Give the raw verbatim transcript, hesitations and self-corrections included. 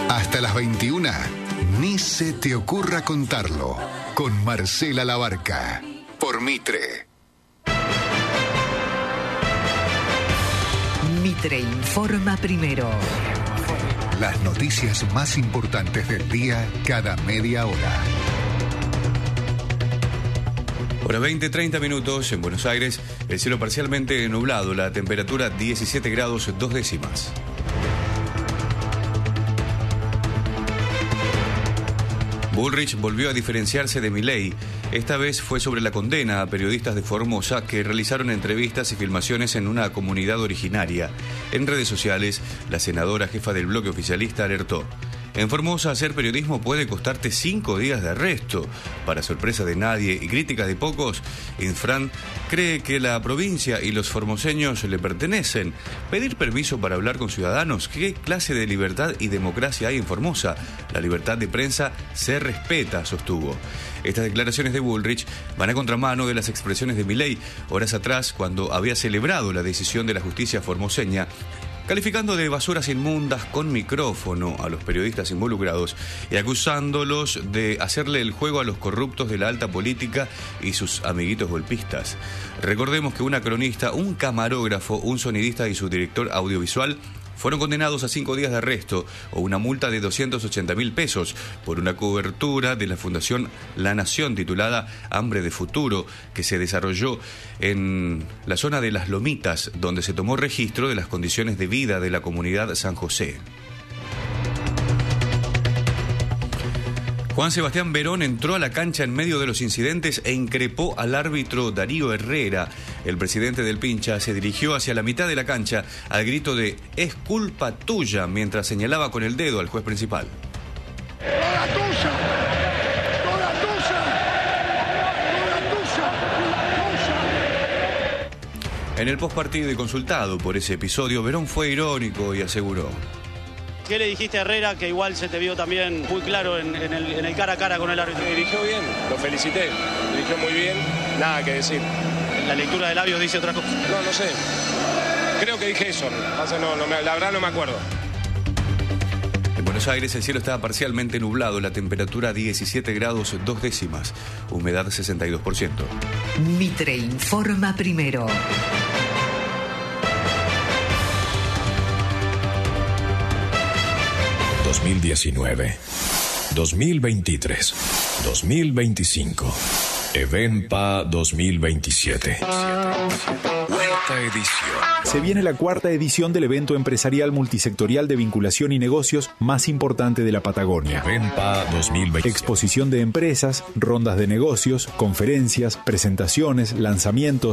Hasta las veintiuna, ni se te ocurra contarlo, con Marcela Labarca, por Mitre. Mitre informa primero. Las noticias más importantes del día cada media hora. Hora veinte, treinta minutos en Buenos Aires, el cielo parcialmente nublado, la temperatura diecisiete grados dos décimas. Bullrich volvió a diferenciarse de Milei. Esta vez fue sobre la condena a periodistas de Formosa que realizaron entrevistas y filmaciones en una comunidad originaria. En redes sociales, la senadora jefa del bloque oficialista alertó: en Formosa hacer periodismo puede costarte cinco días de arresto. Para sorpresa de nadie y crítica de pocos, Infran cree que la provincia y los formoseños le pertenecen. ¿Pedir permiso para hablar con ciudadanos? ¿Qué clase de libertad y democracia hay en Formosa? La libertad de prensa se respeta, sostuvo. Estas declaraciones de Bullrich van a contramano de las expresiones de Milei horas atrás, cuando había celebrado la decisión de la justicia formoseña, calificando de basuras inmundas con micrófono a los periodistas involucrados y acusándolos de hacerle el juego a los corruptos de la alta política y sus amiguitos golpistas. Recordemos que una cronista, un camarógrafo, un sonidista y su director audiovisual fueron condenados a cinco días de arresto o una multa de doscientos ochenta mil pesos por una cobertura de la Fundación La Nación titulada Hambre de Futuro, que se desarrolló en la zona de Las Lomitas, donde se tomó registro de las condiciones de vida de la comunidad San José. Juan Sebastián Verón entró a la cancha en medio de los incidentes e increpó al árbitro Darío Herrera. El presidente del Pincha se dirigió hacia la mitad de la cancha al grito de "es culpa tuya", mientras señalaba con el dedo al juez principal. ¡Toda tuya! ¡Toda tuya! ¡Toda tuya! En el postpartido y consultado por ese episodio, Verón fue irónico y aseguró: ¿qué le dijiste a Herrera, que igual se te vio también muy claro en, en, el, en el cara a cara con el árbitro? Dirigió bien, lo felicité, dirigió muy bien, nada que decir. ¿La lectura de labios dice otra cosa? No, no sé. Creo que dije eso, no, no, no me, la verdad no me acuerdo. En Buenos Aires el cielo está parcialmente nublado, la temperatura diecisiete grados dos décimas, humedad sesenta y dos por ciento. Mitre informa primero. dos mil diecinueve, dos mil veintitrés, dos mil veinticinco, Evenpa dos mil veintisiete. Cuarta edición. Se viene la cuarta edición del evento empresarial multisectorial de vinculación y negocios más importante de la Patagonia. Evenpa dos mil veinte. Exposición de empresas, rondas de negocios, conferencias, presentaciones, lanzamientos,